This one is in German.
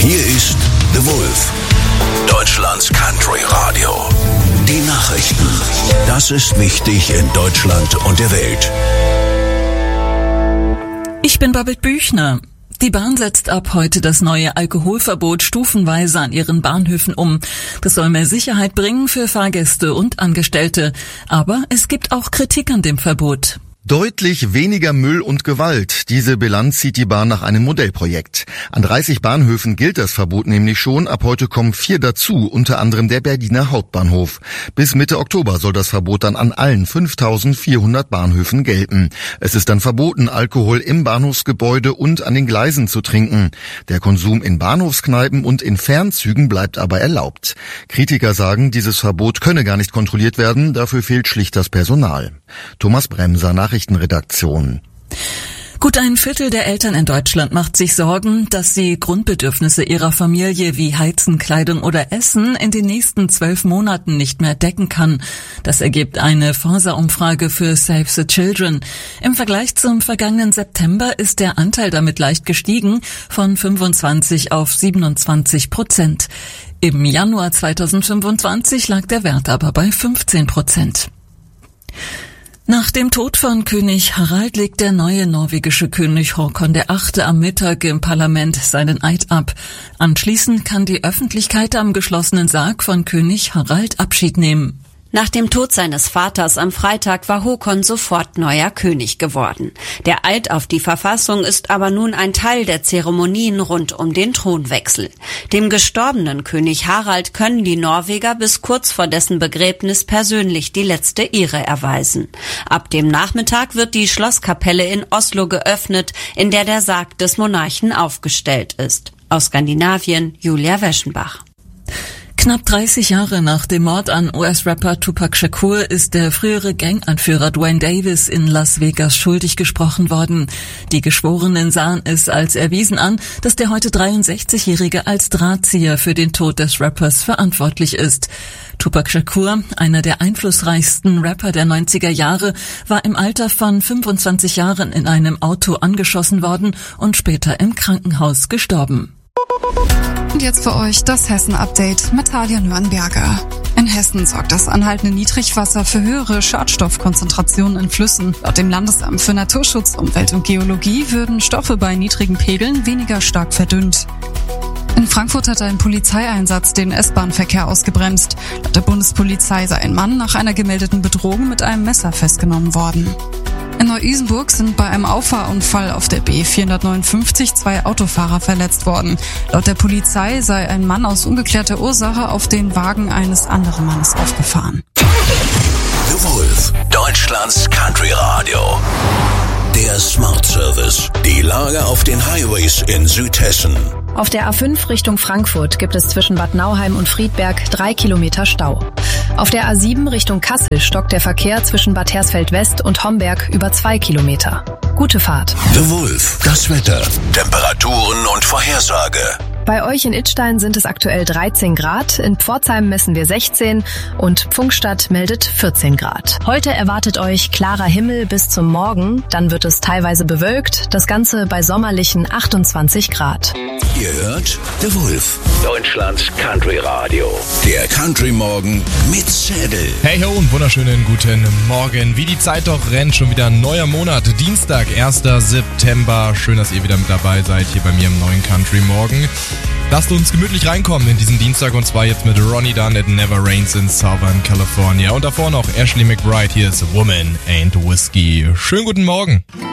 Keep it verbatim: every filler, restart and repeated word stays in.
Hier ist The Wolf, Deutschlands Country Radio. Die Nachrichten. Das ist wichtig in Deutschland und der Welt. Ich bin Babette Büchner. Die Bahn setzt ab heute das neue Alkoholverbot stufenweise an ihren Bahnhöfen um. Das soll mehr Sicherheit bringen für Fahrgäste und Angestellte. Aber es gibt auch Kritik an dem Verbot. Deutlich weniger Müll und Gewalt. Diese Bilanz zieht die Bahn nach einem Modellprojekt. An dreißig Bahnhöfen gilt das Verbot nämlich schon. Ab heute kommen vier dazu, unter anderem der Berliner Hauptbahnhof. Bis Mitte Oktober soll das Verbot dann an allen fünftausendvierhundert Bahnhöfen gelten. Es ist dann verboten, Alkohol im Bahnhofsgebäude und an den Gleisen zu trinken. Der Konsum in Bahnhofskneipen und in Fernzügen bleibt aber erlaubt. Kritiker sagen, dieses Verbot könne gar nicht kontrolliert werden. Dafür fehlt schlicht das Personal. Thomas Bremser, Nachrichtenredaktion. Gut ein Viertel der Eltern in Deutschland macht sich Sorgen, dass sie Grundbedürfnisse ihrer Familie wie Heizen, Kleidung oder Essen in den nächsten zwölf Monaten nicht mehr decken kann. Das ergibt eine Forsa-Umfrage für Save the Children. Im Vergleich zum vergangenen September ist der Anteil damit leicht gestiegen, von fünfundzwanzig auf siebenundzwanzig Prozent. Im Januar zweitausendfünfundzwanzig lag der Wert aber bei fünfzehn Prozent. Nach dem Tod von König Harald legt der neue norwegische König Håkon der Achte am Mittag im Parlament seinen Eid ab. Anschließend kann die Öffentlichkeit am geschlossenen Sarg von König Harald Abschied nehmen. Nach dem Tod seines Vaters am Freitag war Håkon sofort neuer König geworden. Der Eid auf die Verfassung ist aber nun ein Teil der Zeremonien rund um den Thronwechsel. Dem gestorbenen König Harald können die Norweger bis kurz vor dessen Begräbnis persönlich die letzte Ehre erweisen. Ab dem Nachmittag wird die Schlosskapelle in Oslo geöffnet, in der der Sarg des Monarchen aufgestellt ist. Aus Skandinavien, Julia Weschenbach. Knapp dreißig Jahre nach dem Mord an U S-Rapper Tupac Shakur ist der frühere Ganganführer Duane Davis in Las Vegas schuldig gesprochen worden. Die Geschworenen sahen es als erwiesen an, dass der heute dreiundsechzigjährige als Drahtzieher für den Tod des Rappers verantwortlich ist. Tupac Shakur, einer der einflussreichsten Rapper der neunziger Jahre, war im Alter von fünfundzwanzig Jahren in einem Auto angeschossen worden und später im Krankenhaus gestorben. Und jetzt für euch das Hessen-Update mit Talia Nürnberger. In Hessen sorgt das anhaltende Niedrigwasser für höhere Schadstoffkonzentrationen in Flüssen. Laut dem Landesamt für Naturschutz, Umwelt und Geologie würden Stoffe bei niedrigen Pegeln weniger stark verdünnt. In Frankfurt hat ein Polizeieinsatz den S-Bahn-Verkehr ausgebremst. Laut der Bundespolizei sei ein Mann nach einer gemeldeten Bedrohung mit einem Messer festgenommen worden. In Neu-Isenburg sind bei einem Auffahrunfall auf der B vierhundertneunundfünfzig zwei Autofahrer verletzt worden. Laut der Polizei sei ein Mann aus ungeklärter Ursache auf den Wagen eines anderen Mannes aufgefahren. The Wolf, Deutschlands Country Radio. Der Smart Service. Die Lage auf den Highways in Südhessen. Auf der A fünf Richtung Frankfurt gibt es zwischen Bad Nauheim und Friedberg drei Kilometer Stau. Auf der A sieben Richtung Kassel stockt der Verkehr zwischen Bad Hersfeld West und Homberg über zwei Kilometer. Gute Fahrt. The Wolf, das Wetter, Temperaturen und Vorhersage. Bei euch in Idstein sind es aktuell dreizehn Grad, in Pforzheim messen wir sechzehn und Pfungstadt meldet vierzehn Grad. Heute erwartet euch klarer Himmel bis zum Morgen, dann wird es teilweise bewölkt, das Ganze bei sommerlichen achtundzwanzig Grad. Ihr hört The Wolf, Deutschlands Country Radio. Der Country Morgen mit Zedel. Hey ho und wunderschönen guten Morgen. Wie die Zeit doch rennt, schon wieder ein neuer Monat. Dienstag, erster September. Schön, dass ihr wieder mit dabei seid hier bei mir im neuen Country Morgen. Lasst uns gemütlich reinkommen in diesen Dienstag und zwar jetzt mit Ronnie Dunn, It Never Rains in Southern California. Und davor noch Ashley McBryde, hier ist Woman and Whiskey. Schönen guten Morgen.